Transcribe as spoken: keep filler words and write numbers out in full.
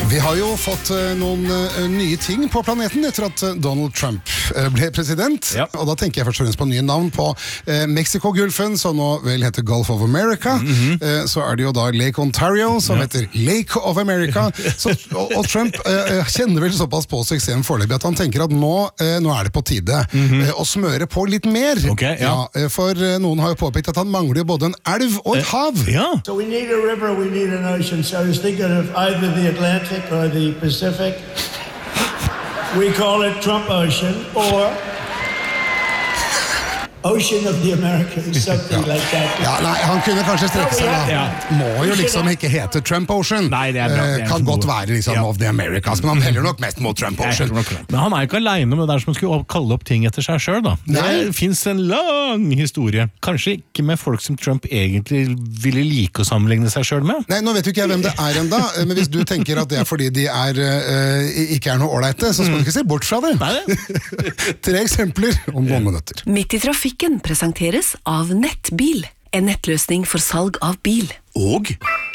Vi har jo fått uh, noen uh, nye ting på planeten etter at uh, Donald Trump uh, ble president. Ja. Og da tenker jeg først og fremst på nye navn på uh, Mexiko-gulfen, som nå vel heter Gulf of America. Mm-hmm. uh, så er det jo da Lake Ontario, som ja. heter Lake of America. Så, og, og Trump uh, kjenner vel såpass på suksessen foreløpig at han tenker at nå, uh, nå er det på tide mm-hmm. uh, å smøre på litt mer. Okay, ja. Ja, uh, for uh, noen har jo påpekt at han mangler jo både en elv og et uh, hav. Ja. So we need a river, we need an ocean. So I was thinking of either the Atlantic or the Pacific. We call it Trump Ocean or Ocean of the Americas, something ja. like that. Ja, nei, han kunne kanskje strekke seg da. Ja. Må jo liksom ikke hete Trump Ocean. Nei, det er bra. Det er kan godt god. være liksom ja. of the Americas, men han heller nok mest mot Trump Ocean. Men han er ikke alene med det der som skulle kalle opp ting etter seg selv da. Det nei. finnes en lang historie. Kanskje ikke med folk som Trump egentlig ville like å sammenligne seg selv med. Nei, nå vet jo ikke jeg hvem det er enda, men hvis du tenker at det er fordi de er, uh, ikke er noe ålreite, så skal du ikke se bort fra det. Nei. Tre eksempler om noen minutter. Midt i trafikken presenteres av Nettbil, en nettløsning for salg av bil. Og